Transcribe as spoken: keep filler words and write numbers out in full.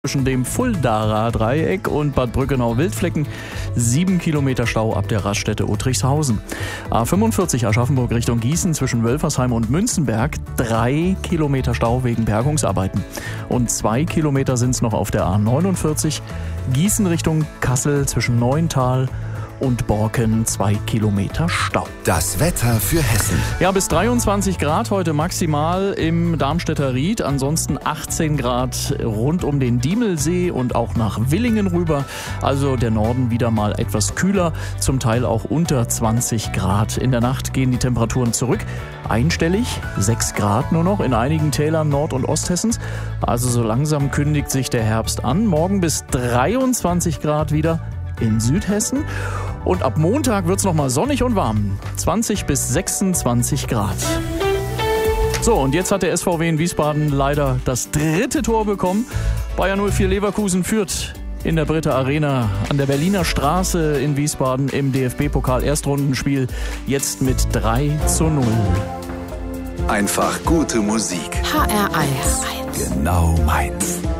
Zwischen dem Fuldaer Dreieck und Bad Brückenau-Wildflecken sieben Kilometer Stau ab der Raststätte Uttrichshausen. A fünfundvierzig Aschaffenburg Richtung Gießen zwischen Wölfersheim und Münzenberg drei Kilometer Stau wegen Bergungsarbeiten. Und zwei Kilometer sind es noch auf der A neunundvierzig Gießen Richtung Kassel zwischen Neuntal und Borken zwei Kilometer Stau. Das Wetter für Hessen. Ja, bis dreiundzwanzig Grad heute maximal im Darmstädter Ried. Ansonsten achtzehn Grad rund um den Diemelsee und auch nach Willingen rüber. Also der Norden wieder mal etwas kühler, zum Teil auch unter zwanzig Grad. In der Nacht gehen die Temperaturen zurück. Einstellig, sechs Grad nur noch in einigen Tälern Nord- und Osthessens. Also so langsam kündigt sich der Herbst an. Morgen bis dreiundzwanzig Grad wieder in Südhessen. Und ab Montag wird es nochmal sonnig und warm. zwanzig bis sechsundzwanzig Grad. So, und jetzt hat der S V W in Wiesbaden leider das dritte Tor bekommen. Bayer null vier Leverkusen führt in der Britta Arena an der Berliner Straße in Wiesbaden im D F B-Pokal-Erstrundenspiel jetzt mit drei zu null. Einfach gute Musik. H R eins. Genau meins.